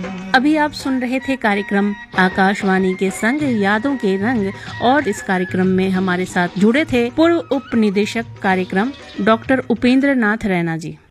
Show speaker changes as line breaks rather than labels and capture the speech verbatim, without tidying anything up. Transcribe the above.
अभी आप सुन रहे थे कार्यक्रम आकाशवाणी के संग यादों के रंग, और इस कार्यक्रम में हमारे साथ जुड़े थे पूर्व उप निदेशक कार्यक्रम डॉक्टर उपेंद्र नाथ रैना जी।